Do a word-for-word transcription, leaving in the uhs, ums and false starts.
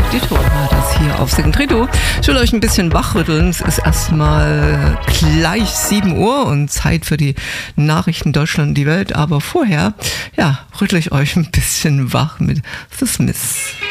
Ditto war das hier auf Segentrito. Ich will euch ein bisschen wachrütteln. Es ist erstmal gleich sieben Uhr und Zeit für die Nachrichten Deutschland und die Welt. Aber vorher, ja, rüttle ich euch ein bisschen wach mit The Smiths.